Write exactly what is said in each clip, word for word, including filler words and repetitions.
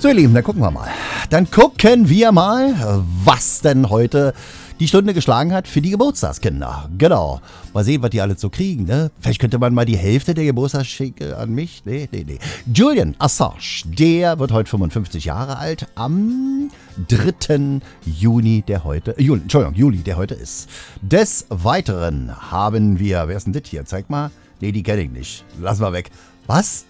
So ihr Lieben, dann gucken wir mal. Dann gucken wir mal, was denn heute die Stunde geschlagen hat für die Geburtstagskinder. Genau. Mal sehen, was die alle so kriegen, ne? Vielleicht könnte man mal die Hälfte der Geburtstagsgeschenke an mich. Nee, nee, nee. Julian Assange, der wird heute fünfundfünfzig Jahre alt. Am dritten Juni, der heute, äh, Juli, Entschuldigung, Juli, der heute ist. Des Weiteren haben wir, wer ist denn das hier? Zeig mal. Nee, die kenne ich nicht. Lass mal weg. Was?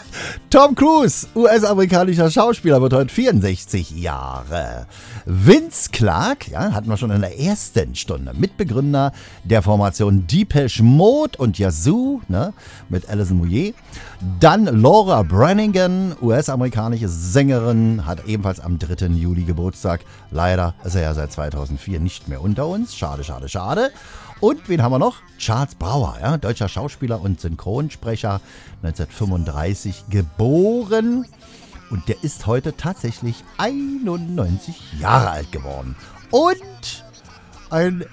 Tom Cruise, U S-amerikanischer Schauspieler, wird heute vierundsechzig Jahre. Vince Clarke, ja, hatten wir schon in der ersten Stunde, Mitbegründer der Formation Depeche Mode und Yazoo, ne, mit Alison Moyet. Dann Laura Branigan, U S-amerikanische Sängerin, hat ebenfalls am dritten Juli Geburtstag. Leider ist er ja seit zweitausendvier nicht mehr unter uns. Schade, schade, schade. Und wen haben wir noch? Charles Brouwer, ja, deutscher Schauspieler und Synchronsprecher, neunzehnhundertfünfunddreißig geboren. Und der ist heute tatsächlich einundneunzig Jahre alt geworden. Und ein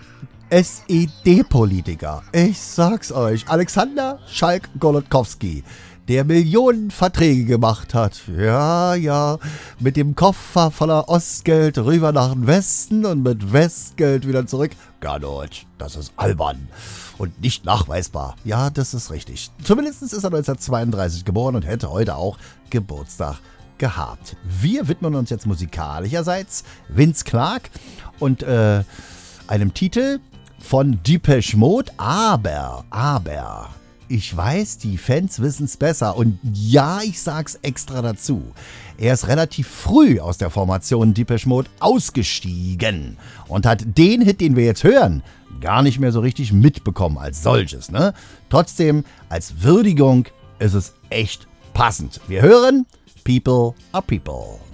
S E D-Politiker. Ich sag's euch, Alexander Schalk-Golodkowski, der Millionen Verträge gemacht hat. Ja, ja, mit dem Koffer voller Ostgeld rüber nach dem Westen und mit Westgeld wieder zurück. Gar nicht, das ist albern und nicht nachweisbar. Ja, das ist richtig. Zumindest ist er neunzehnhundertzweiunddreißig geboren und hätte heute auch Geburtstag gehabt. Wir widmen uns jetzt musikalischerseits Vince Clarke und äh, einem Titel von Depeche Mode, aber, aber... Ich weiß, die Fans wissen es besser und ja, ich sag's extra dazu. Er ist relativ früh aus der Formation Depeche Mode ausgestiegen und hat den Hit, den wir jetzt hören, gar nicht mehr so richtig mitbekommen als solches, ne? Trotzdem, als Würdigung ist es echt passend. Wir hören People are People.